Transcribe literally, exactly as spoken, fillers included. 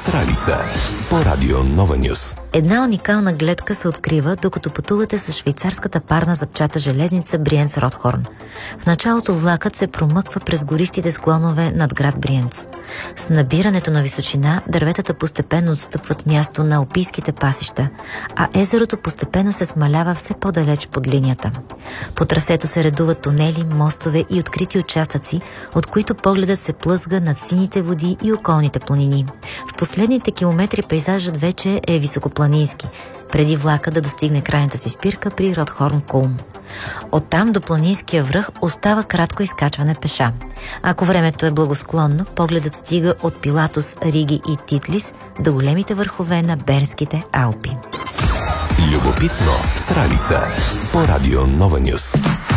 Сралица по радио Нова Нюс. Една уникална гледка се открива, докато пътувате с швейцарската парна запчата железница Бриенц-Ротхорн. В началото влакът се промъква през гористите склонове над град Бриенц. С набирането на височина, дърветата постепенно отстъпват място на алпийските пасища, а езерото постепенно се смалява все по-далеч под линията. По трасето се редуват тунели, мостове и открити участъци, от които погледът се плъзга над сините води и околните планини. В последните километри пейзажът вече е високопланински, преди влака да достигне крайната си спирка при Ротхорн-Кулм. Оттам до планинския връх остава кратко изкачване пеша. Ако времето е благосклонно, погледът стига от Пилатус, Риги и Титлис до големите върхове на Бернските Алпи. Любопитно Сралица по радио Нова Нюс.